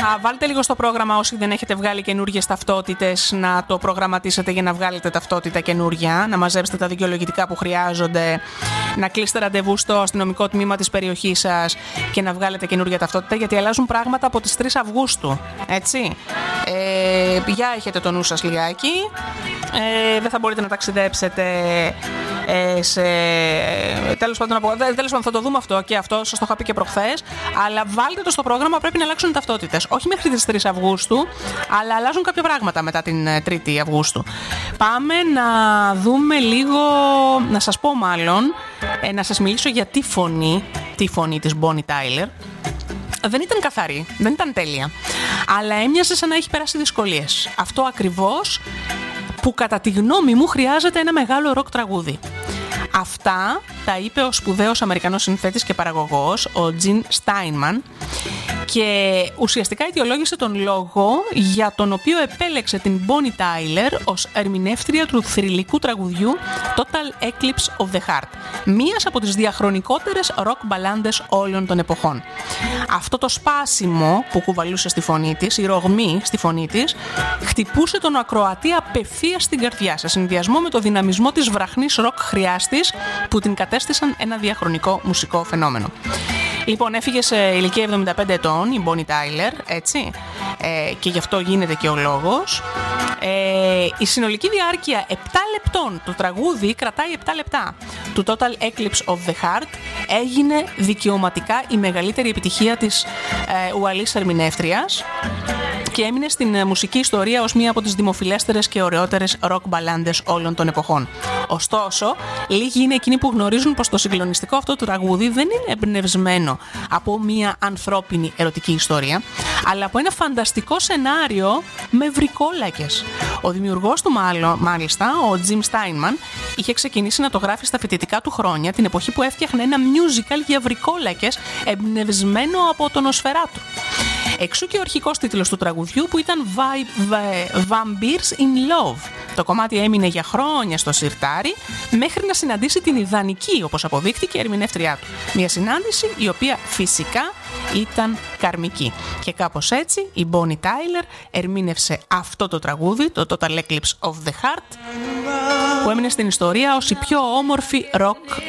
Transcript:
Βάλτε λίγο στο πρόγραμμα όσοι δεν έχετε βγάλει καινούργιες ταυτότητες, να το προγραμματίσετε για να βγάλετε ταυτότητα καινούργια, να μαζέψετε τα δικαιολογητικά που χρειάζονται, να κλείσετε ραντεβού στο αστυνομικό τμήμα της περιοχής σας και να βγάλετε καινούργια ταυτότητα, γιατί αλλάζουν πράγματα από τις 3 Αυγούστου. Έτσι. Για έχετε το νου σας λιγάκι. Δεν θα μπορείτε να ταξιδέψετε τέλος πάντων θα το δούμε αυτό και αυτό, σας το είχα πει και προχθές, αλλά βάλτε το στο πρόγραμμα, πρέπει να αλλάξουν ταυτότητες. Όχι μέχρι τις 3 Αυγούστου, αλλά αλλάζουν κάποια πράγματα μετά την 3η Αυγούστου. Πάμε να δούμε λίγο, να σας πω μάλλον, να σας μιλήσω για τη φωνή της Bonnie Tyler. Δεν ήταν καθαρή, δεν ήταν τέλεια, αλλά έμοιαζε σαν να έχει περάσει δυσκολίες. Αυτό ακριβώς που κατά τη γνώμη μου χρειάζεται ένα μεγάλο ροκ τραγούδι. Αυτά τα είπε ο σπουδαίος Αμερικανός συνθέτης και παραγωγός, ο Gene Steinman, και ουσιαστικά αιτιολόγησε τον λόγο για τον οποίο επέλεξε την Bonnie Tyler ως ερμηνεύτρια του θρυλικού τραγουδιού Total Eclipse of the Heart, μίας από τις διαχρονικότερες ροκ μπαλάντες όλων των εποχών. Αυτό το σπάσιμο που κουβαλούσε στη φωνή της, η ρογμή στη φωνή της, χτυπούσε τον ακροατή απευθείας στην καρδιά, σε συνδυασμό με το δυναμισμό της βραχνής ροκ χρειάς της, που την κατέστησαν ένα διαχρονικό μουσικό φαινόμενο. Λοιπόν, έφυγε σε ηλικία 75 ετών η Bonnie Tyler, έτσι, και γι' αυτό γίνεται και ο λόγος. Η συνολική διάρκεια 7 λεπτών, το τραγούδι κρατάει 7 λεπτά, του Total Eclipse of the Heart, έγινε δικαιωματικά η μεγαλύτερη επιτυχία της Ουαλής ερμηνεύτριας και έμεινε στην μουσική ιστορία ως μία από τις δημοφιλέστερες και ωραιότερες ροκ μπαλάντες όλων των εποχών. Ωστόσο, λίγοι είναι εκείνοι που γνωρίζουν πως το συγκλονιστικό αυτό του τραγούδι δεν είναι εμπνευσμένο από μία ανθρώπινη ερωτική ιστορία, αλλά από ένα φανταστικό σενάριο με βρικόλακες. Ο δημιουργός του μάλιστα, ο Jim Steinman, είχε ξεκινήσει να το γράφει στα φοιτητικά του χρόνια, την εποχή που έφτιαχνε ένα musical για βρικόλακες εμπνευσμένο από τον Nosferatu. Εξού και ο αρχικός τίτλος του τραγουδιού, που ήταν Vampires in Love. Το κομμάτι έμεινε για χρόνια στο σιρτάρι, μέχρι να συναντήσει την ιδανική, όπως αποδείχτηκε, ερμηνεύτριά του. Μια συνάντηση η οποία φυσικά ήταν καρμική. Και κάπως έτσι η Bonnie Tyler ερμήνευσε αυτό το τραγούδι, το Total Eclipse of the Heart, που έμεινε στην ιστορία ως η πιο όμορφη ροκ